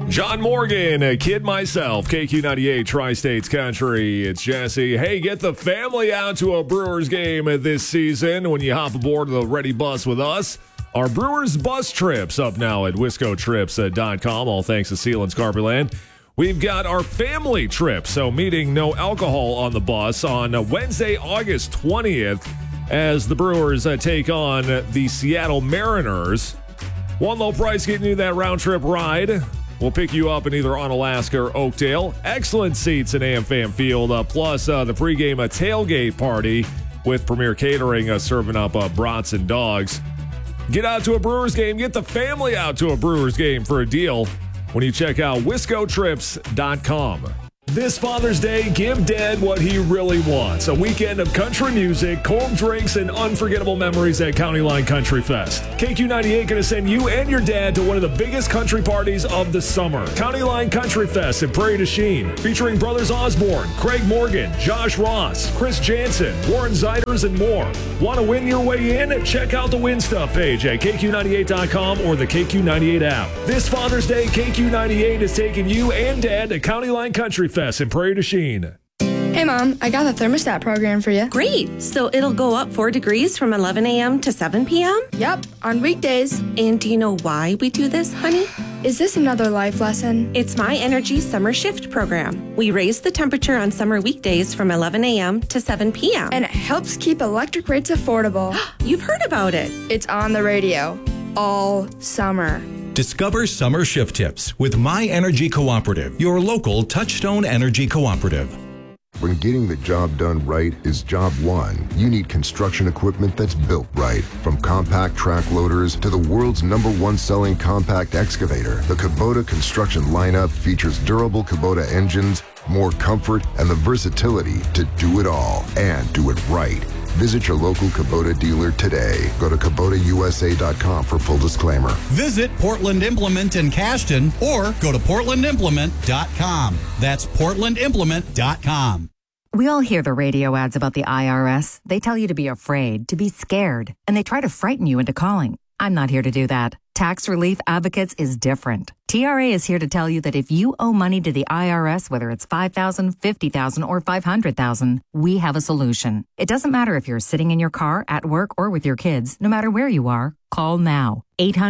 John Morgan, a kid myself, KQ98 Tri-States Country. It's Jesse. Hey, get the family out to a Brewers game this season when you hop aboard the Ready Bus with us. Our Brewers bus trips up now at wiscotrips.com, all thanks to Sealands Carberland. We've got our family trip, so meeting no alcohol on the bus on Wednesday, August 20th, as the Brewers take on the Seattle Mariners. One low price getting you that round-trip ride. We'll pick you up in either Onalaska or Oakdale. Excellent seats in AmFam Field, plus the pregame tailgate party with Premier Catering serving up brats and dogs. Get out to a Brewers game. Get the family out to a Brewers game for a deal when you check out wiscotrips.com. This Father's Day, give Dad what he really wants. A weekend of country music, cold drinks, and unforgettable memories at County Line Country Fest. KQ98 going to send you and your dad to one of the biggest country parties of the summer. County Line Country Fest in Prairie du Chien, featuring Brothers Osborne, Craig Morgan, Josh Ross, Chris Jansen, Warren Zeiders, and more. Want to win your way in? Check out the Win Stuff page at KQ98.com or the KQ98 app. This Father's Day, KQ98 is taking you and Dad to County Line Country Fest in Prairie du Chien. Hey, Mom, I got the thermostat program for you. Great. So it'll go up 4 degrees from 11 a.m. to 7 p.m.? Yep, on weekdays. And do you know why we do this, honey? Is this another life lesson? It's My Energy Summer Shift program. We raise the temperature on summer weekdays from 11 a.m. to 7 p.m. And it helps keep electric rates affordable. You've heard about it. It's on the radio all summer. Discover summer shift tips with My Energy Cooperative, your local Touchstone Energy Cooperative. When getting the job done right is job one, you need construction equipment that's built right. From compact track loaders to the world's #1 selling compact excavator, the Kubota construction lineup features durable Kubota engines, more comfort, and the versatility to do it all and do it right. Visit your local Kubota dealer today. Go to KubotaUSA.com for full disclaimer. Visit Portland Implement in Cashton or go to PortlandImplement.com. That's PortlandImplement.com. We all hear the radio ads about the IRS. They tell you to be afraid, to be scared, and they try to frighten you into calling. I'm not here to do that. Tax Relief Advocates is different. TRA is here to tell you that if you owe money to the IRS, whether it's $5,000, $50,000, or $500,000, we have a solution. It doesn't matter if you're sitting in your car, at work, or with your kids. No matter where you are, call now.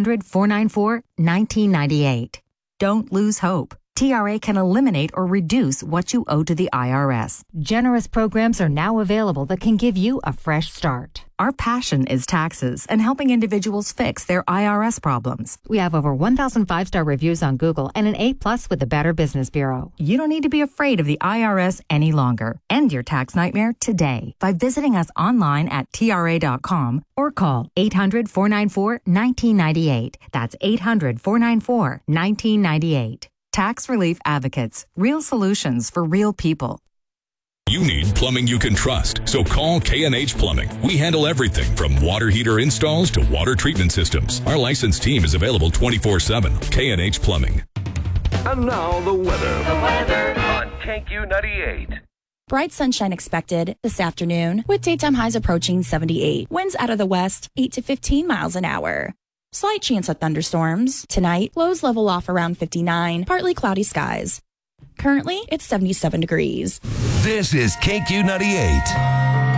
800-494-1998. Don't lose hope. TRA can eliminate or reduce what you owe to the IRS. Generous programs are now available that can give you a fresh start. Our passion is taxes and helping individuals fix their IRS problems. We have over 1,000 5-star reviews on Google and an A+ with the Better Business Bureau. You don't need to be afraid of the IRS any longer. End your tax nightmare today by visiting us online at TRA.com or call 800-494-1998. That's 800-494-1998. Tax Relief Advocates. Real solutions for real people. You need plumbing you can trust, so call K&H Plumbing. We handle everything from water heater installs to water treatment systems. Our licensed team is available 24/7. K&H Plumbing. And now the weather. On KQ98. Bright sunshine expected this afternoon with daytime highs approaching 78. Winds out of the west 8 to 15 miles an hour. Slight chance of thunderstorms. Tonight, lows level off around 59, partly cloudy skies. Currently, it's 77 degrees. This is KQ98.